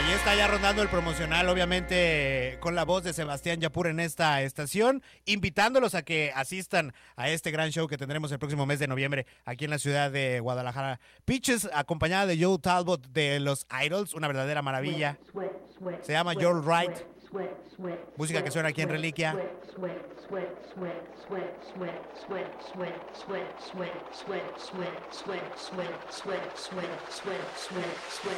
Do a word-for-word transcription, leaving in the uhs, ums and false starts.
Ahí está ya rondando el promocional, obviamente con la voz de Sebastián Yapur en esta estación, invitándolos a que asistan a este gran show que tendremos el próximo mes de noviembre aquí en la ciudad de Guadalajara. Peaches, acompañada de Joe Talbot de los Idols, una verdadera maravilla. Se llama You're Right. Música que suena aquí en Reliquia.